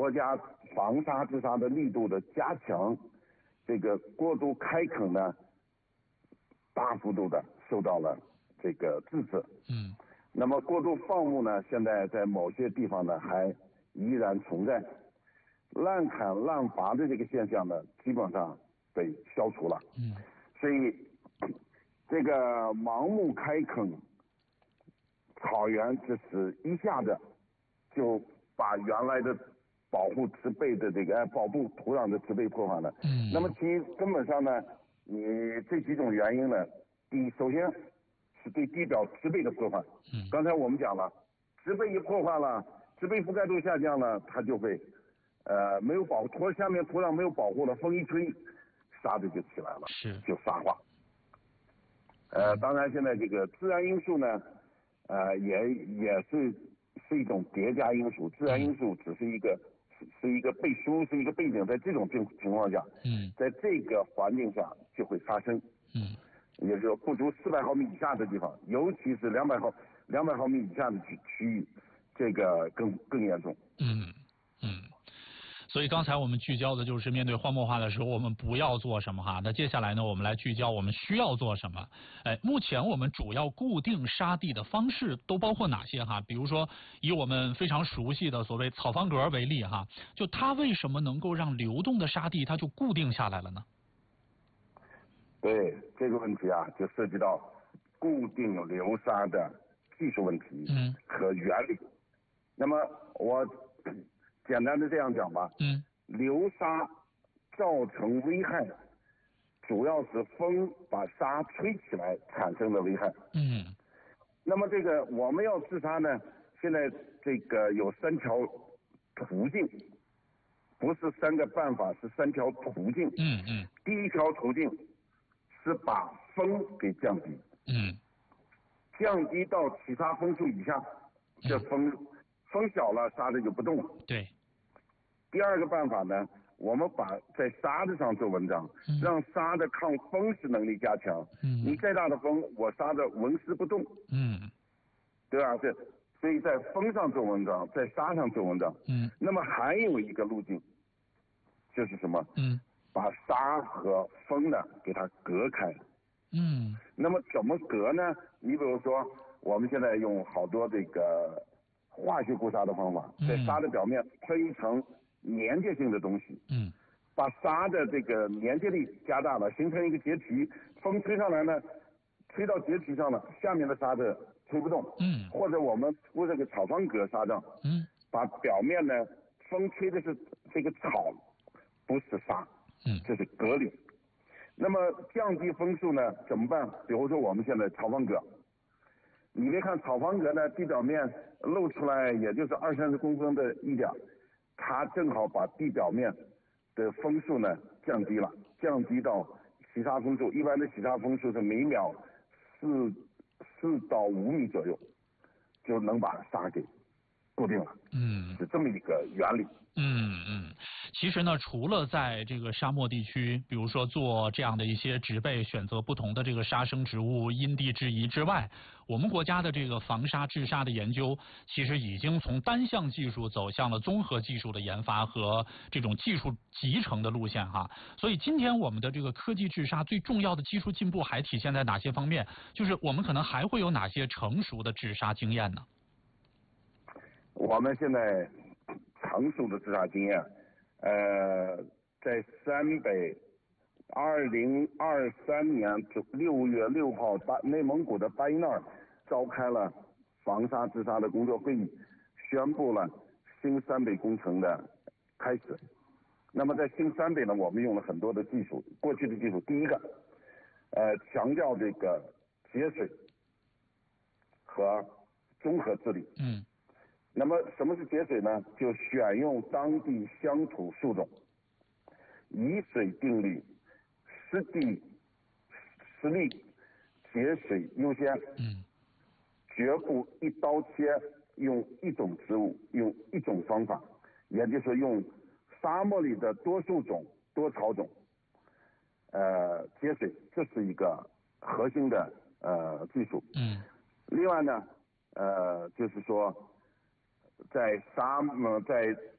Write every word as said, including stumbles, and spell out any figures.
国家防沙治沙的力度的加强，这个过度开垦呢，大幅度的受到了这个制止。 嗯。 那么过度放牧呢，现在在某些地方呢还依然存在，滥砍滥伐的这个现象呢，基本上被消除了。 嗯。 所以这个盲目开垦草原，这是一下子就把原来的保护植被的这个保护土壤的植被破坏了。 嗯。 那么其根本上呢，你这几种原因呢，第一，首先是对地表植被的破坏。 嗯。 刚才我们讲了，植被一破坏了，植被覆盖度下降了，它就会呃没有保土下面土壤没有保护了，风一吹，沙子就起来了， 是就沙化。呃，当然现在这个自然因素呢，呃也也是是一种叠加因素，自然因素只是一个。是一个背书，是一个背景，在这种情情况下， 嗯， 在这个环境下就会发生， 嗯， 也就是说不足四百毫米以下的地方，尤其是两百毫两百毫米以下的区区域，这个更更严重。 嗯嗯。所以刚才我们聚焦的就是面对荒漠化的时候，我们不要做什么哈。那接下来呢，我们来聚焦我们需要做什么。哎，目前我们主要固定沙地的方式都包括哪些哈？比如说以我们非常熟悉的所谓草方格为例哈，就它为什么能够让流动的沙地它就固定下来了呢？ 对这个问题啊，就涉及到固定流沙的技术问题嗯和原理。嗯、那么我简单的这样讲吧， 嗯， 流沙造成危害，主要是风把沙吹起来产生的危害。 嗯， 那么这个我们要治沙呢，现在这个有三条途径，不是三个办法，是三条途径。 嗯嗯， 第一条途径是把风给降低， 嗯， 降低到起沙风速以下，这风。嗯风小了，沙子就不动了。 对。 第二个办法呢，我们把在沙子上做文章，嗯、让沙的抗风蚀能力加强。嗯。你再大的风，我沙子纹丝不动。嗯。对吧？这，所以在风上做文章，在沙上做文章。嗯。那么还有一个路径，就是什么？嗯。把沙和风呢给它隔开。嗯。那么怎么隔呢？你比如说，我们现在用好多这个。化学固沙的方法，在沙的表面吹一层粘结性的东西，嗯，把沙的这个粘结力加大了，形成一个结皮，风吹上来呢，吹到结皮上了，下面的沙子吹不动，嗯，或者我们铺这个草方格沙帐，嗯，把表面呢，风吹的是这个草，不是沙，嗯，这是隔离。那么降低风速呢，怎么办？比如说我们现在草方格。你别看草方格呢，地表面露出来也就是二三十公分的一点，它正好把地表面的风速呢降低了，降低到起沙风速，一般的起沙风速是每秒四四到五米左右，就能把沙给固定了。嗯，是这么一个原理。 嗯嗯，其实呢，除了在这个沙漠地区，比如说做这样的一些植被，选择不同的这个沙生植物，因地制宜之外，我们国家的这个防沙治沙的研究，其实已经从单项技术走向了综合技术的研发和这种技术集成的路线哈。所以今天我们的这个科技治沙最重要的技术进步还体现在哪些方面？就是我们可能还会有哪些成熟的治沙经验呢？ 我们现在成熟的治沙经验，呃，在山北，二零二三年六月六号，巴内蒙古的巴依淖尔召开了防沙治沙的工作会议，宣布了新山北工程的开始。那么在新山北呢，我们用了很多的技术，过去的技术，第一个，呃，强调这个节水和综合治理。嗯。那么什么是节水呢？就选用当地乡土树种，以水定律，湿地实力，节水优先。嗯，绝不一刀切，用一种植物，用一种方法，也就是用沙漠里的多树种、多草种，呃，节水，这是一个核心的呃技术。嗯，另外呢，呃，就是说。在沙漠在